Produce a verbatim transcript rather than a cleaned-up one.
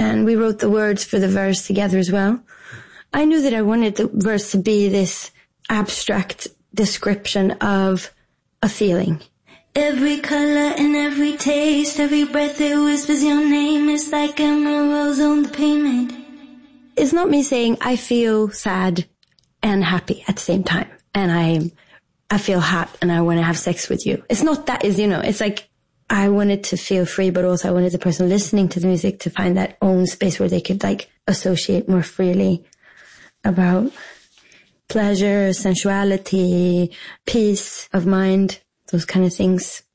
and we wrote the words for the verse together as well. I knew that I wanted the verse to be this abstract description of a feeling. Every color and every taste, every breath it whispers your name. It's like emeralds on the pavement. It's not me saying I feel sad and happy at the same time. And I I feel hot and I want to have sex with you. It's not that, is, you know, it's like I wanted to feel free, but also I wanted the person listening to the music to find that own space where they could like associate more freely about pleasure, sensuality, peace of mind, those kind of things.